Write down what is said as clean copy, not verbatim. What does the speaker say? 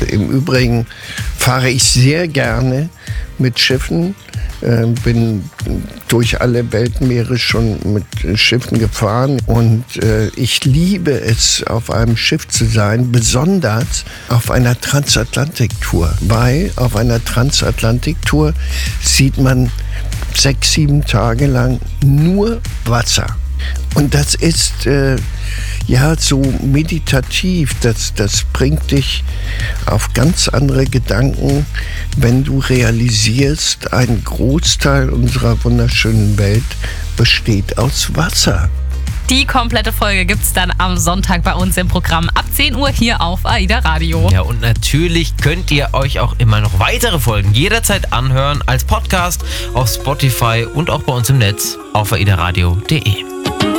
im Übrigen fahre ich sehr gerne mit Schiffen. Bin durch alle Weltmeere schon mit Schiffen gefahren und ich liebe es, auf einem Schiff zu sein, besonders auf einer Transatlantiktour, weil auf einer Transatlantiktour sieht man 6-7 Tage lang nur Wasser. Und das ist so meditativ, das bringt dich auf ganz andere Gedanken, wenn du realisierst, ein Großteil unserer wunderschönen Welt besteht aus Wasser. Die komplette Folge gibt's dann am Sonntag bei uns im Programm ab 10 Uhr hier auf AIDA Radio. Ja, und natürlich könnt ihr euch auch immer noch weitere Folgen jederzeit anhören als Podcast auf Spotify und auch bei uns im Netz auf aidaradio.de.